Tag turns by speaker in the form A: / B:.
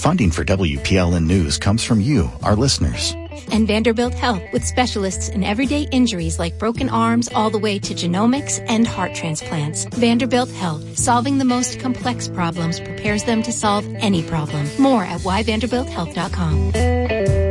A: Funding for WPLN News comes from you, our listeners.
B: And Vanderbilt Health, with specialists in everyday injuries like broken arms all the way to genomics and heart transplants. Vanderbilt Health, solving the most complex problems, prepares them to solve any problem. More at whyvanderbilthealth.com.